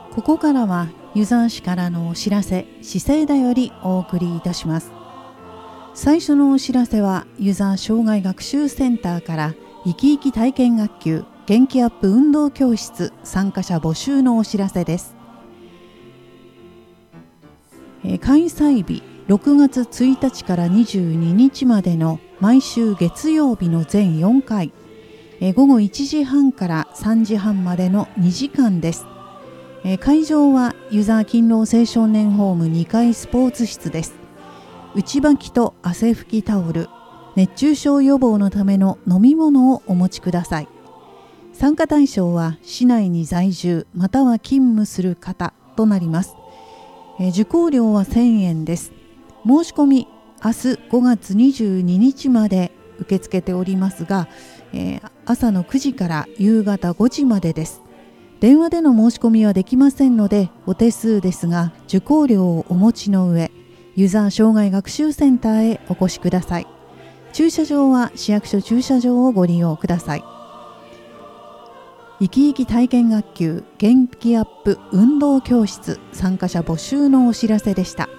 ここからは湯沢市からのお知らせ、市政だよりお送りいたします。最初のお知らせは湯沢障害学習センターから生き生き体験学級元気アップ運動教室参加者募集のお知らせです。開催日6月1日から22日までの毎週月曜日の全4回、午後1時半から3時半までの2時間です。会場は湯沢勤労青少年ホーム2階スポーツ室です。内履きと汗拭きタオル、熱中症予防のための飲み物をお持ちください。参加対象は市内に在住または勤務する方となります。受講料は1000円です。申し込み明日5月22日まで受け付けておりますが、朝の9時から夕方5時までです。電話での申し込みはできませんので、お手数ですが受講料をお持ちの上、湯沢障害学習センターへお越しください。駐車場は市役所駐車場をご利用ください。生き生き体験学級元気アップ運動教室参加者募集のお知らせでした。